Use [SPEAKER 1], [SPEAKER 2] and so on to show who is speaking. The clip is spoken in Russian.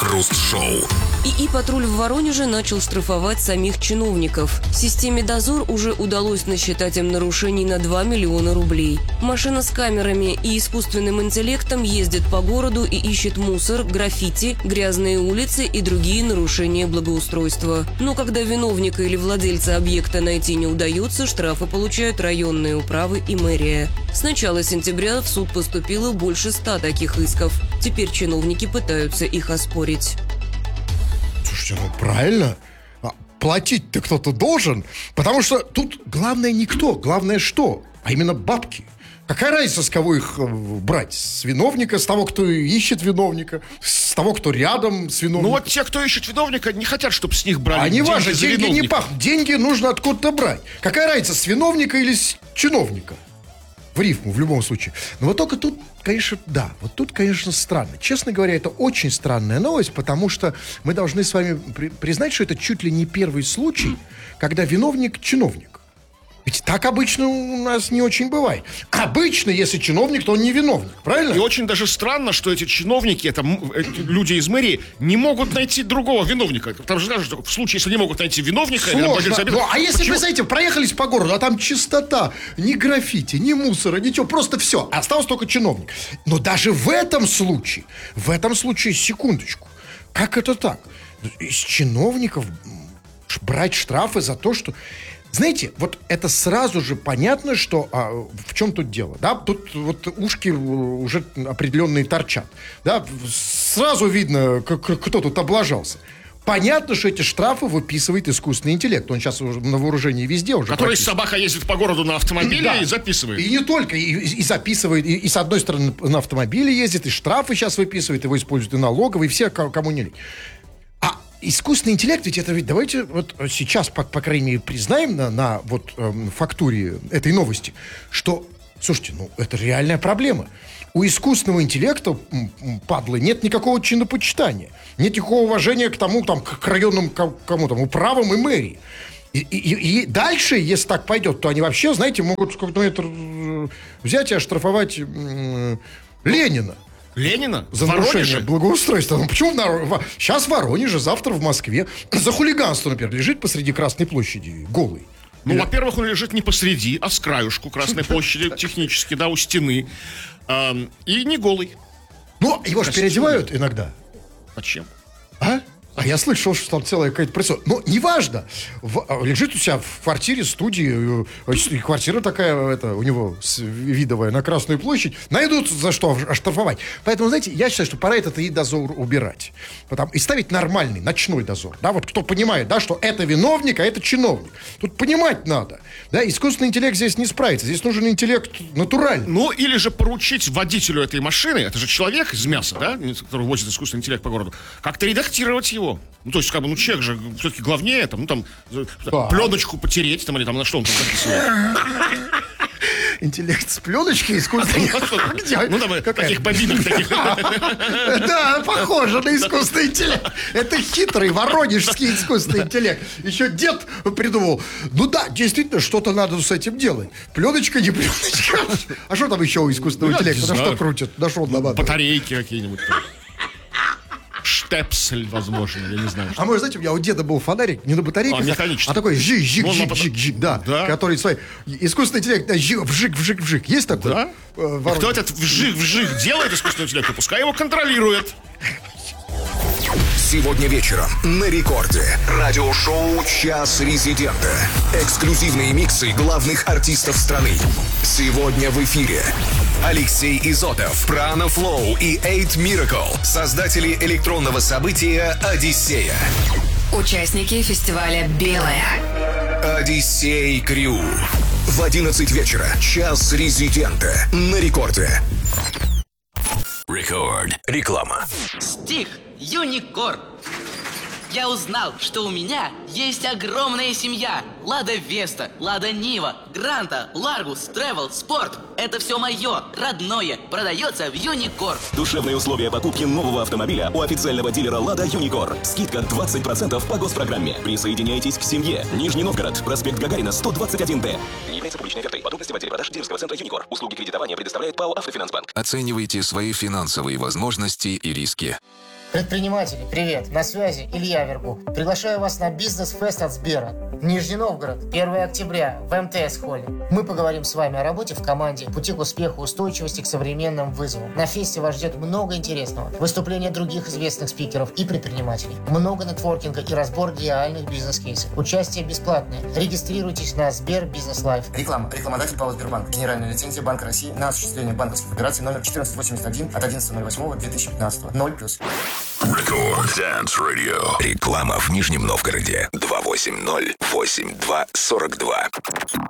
[SPEAKER 1] Крем-хруст-шоу.
[SPEAKER 2] ИИ «Патруль» в Воронеже начал штрафовать самих чиновников. Системе «Дозор» уже удалось насчитать им нарушений на 2 миллиона рублей. Машина с камерами и искусственным интеллектом ездит по городу и ищет мусор, граффити, грязные улицы и другие нарушения благоустройства. Но когда виновника или владельца объекта найти не удается, штрафы получают районные управы и мэрия. С начала сентября в суд поступило больше 100 таких исков. Теперь чиновники пытаются их оспорить.
[SPEAKER 3] Слушайте, ну правильно. Платить-то кто-то должен. Потому что тут главное не кто, главное что, а именно бабки. Какая разница, с кого их брать? С виновника, с того, кто ищет виновника, с того, кто рядом с виновником?
[SPEAKER 4] Ну вот те, кто ищет виновника, не хотят, чтобы с них брали деньги.
[SPEAKER 3] А не важно,
[SPEAKER 4] за
[SPEAKER 3] деньги
[SPEAKER 4] виновника.
[SPEAKER 3] не пахнут. Деньги нужно откуда-то брать. Какая разница, с виновника или с чиновника? В рифму, в любом случае. Но вот только тут, конечно, да, вот тут, конечно, странно. Честно говоря, это очень странная новость, потому что мы должны с вами признать, что это чуть ли не первый случай, когда виновник – чиновник. Ведь так обычно у нас не очень бывает. Обычно, если чиновник, то он не виновник, правильно?
[SPEAKER 4] И очень даже странно, что эти чиновники, эти люди из мэрии, не могут найти другого виновника. Там же даже в случае, если не могут найти виновника...
[SPEAKER 3] Сложно. Ну, а если вы, знаете, проехались по городу, а там чистота, ни граффити, ни мусора, ничего, просто все. Остался только чиновник. Но даже в этом случае, секундочку, как это так? Из чиновников брать штрафы за то, что... Знаете, вот это сразу же понятно, что в чем тут дело, да? Тут вот ушки уже определенные торчат, да? Сразу видно, кто тут облажался. Понятно, что эти штрафы выписывает искусственный интеллект. Он сейчас уже на вооружении везде уже.
[SPEAKER 4] Который собака ездит по городу на автомобиле, да, и записывает.
[SPEAKER 3] И не только, и записывает, и с одной стороны на автомобиле ездит, и штрафы сейчас выписывает, его используют и налоговые, и все, кому не лень. Искусственный интеллект, ведь давайте вот сейчас, по крайней мере, признаем на фактуре этой новости, что, слушайте, это реальная проблема. У искусственного интеллекта, падлы, нет никакого чинопочитания, нет никакого уважения к тому, к районным управам и мэрии. И дальше, если так пойдет, то они вообще, знаете, могут взять и оштрафовать Ленина.
[SPEAKER 4] Ленина?
[SPEAKER 3] За нарушение благоустройства. Почему сейчас в Воронеже, завтра в Москве за хулиганство, например, лежит посреди Красной площади голый?
[SPEAKER 4] Во-первых, он лежит не посреди, а с краюшку Красной площади, технически, да, у стены. И не голый.
[SPEAKER 3] Ну, его же переодевают иногда.
[SPEAKER 4] Зачем?
[SPEAKER 3] А я слышал, что там целая какая-то происходит. Но неважно. Лежит у себя в квартире, студии. Квартира такая, у него видовая, на Красную площадь. Найдут за что оштрафовать. Поэтому, знаете, я считаю, что пора этот ИИ-дозор убирать. И ставить нормальный, ночной дозор. Да, вот кто понимает, да, что это виновник, а это чиновник. Тут понимать надо. Да, искусственный интеллект здесь не справится. Здесь нужен интеллект натуральный.
[SPEAKER 4] Ну, или же поручить водителю этой машины, это же человек из мяса, да, который возит искусственный интеллект по городу, как-то редактировать его. Ну, то есть, человек же все-таки главнее, пленочку потереть, или на что он там записывает.
[SPEAKER 3] Интеллект с пленочки искусственный.
[SPEAKER 4] Таких бобинок таких.
[SPEAKER 3] Да, похоже на искусственный интеллект. Это хитрый воронежский искусственный интеллект. Еще дед придумал. Ну да, действительно, что-то надо с этим делать. Пленочка, не пленочка. А что там еще у искусственного интеллекта? На что крутят? На что он наматывает?
[SPEAKER 4] Батарейки какие-нибудь. Штепсель, возможно, я не знаю.
[SPEAKER 3] А может, знаете, у меня у деда был фонарик, не на батарейках,
[SPEAKER 4] механический.
[SPEAKER 3] а такой жик, да, который, смотри, искусственный интеллект, вжик. Есть такой?
[SPEAKER 4] Да? Кто этот вжик делает искусственный интеллект, пускай его контролирует.
[SPEAKER 1] Сегодня вечером на Рекорде. Радиошоу «Час резидента». Эксклюзивные миксы главных артистов страны. Сегодня в эфире Алексей Изотов, Prana Flow и Eight Miracle, создатели электронного события «Одиссея».
[SPEAKER 5] Участники фестиваля «Белая».
[SPEAKER 1] «Одиссей Крю». В 11 вечера. «Час резидента» на Рекорде. Рекорд. Реклама.
[SPEAKER 6] Стих Юникорн. Я узнал, что у меня есть огромная семья. Лада Веста, Лада Нива, Гранта, Ларгус, Тревел, Спорт. Это все мое, родное. Продается в Юникорн.
[SPEAKER 7] Душевные условия покупки нового автомобиля у официального дилера Лада Юникорн. Скидка 20% по госпрограмме. Присоединяйтесь к семье. Нижний Новгород, проспект Гагарина, 121Д. Не является публичной офертой. Подробности в отделе продаж дилерского центра Юникор. Услуги кредитования предоставляет ПАО «Автофинансбанк».
[SPEAKER 8] Оценивайте свои финансовые возможности и риски. Предприниматели, привет! На связи Илья Вербух. Приглашаю вас на бизнес-фест от Сбера. Нижний Новгород, 1 октября, в МТС-холле. Мы поговорим с вами о работе в команде, пути к успеху, устойчивости к современным вызовам. На фесте вас ждет много интересного. Выступления других известных спикеров и предпринимателей. Много нетворкинга и разбор реальных бизнес-кейсов. Участие бесплатное. Регистрируйтесь на Сбер Бизнес Лайф.
[SPEAKER 9] Реклама. Рекламодатель ПАО Сбербанк. Генеральная лицензия Банка России на осуществление банковских операций номер 1481 от 11.08.2015. 0+.
[SPEAKER 1] Рекорд Dance Radio. Реклама в Нижнем Новгороде. 280-82-42.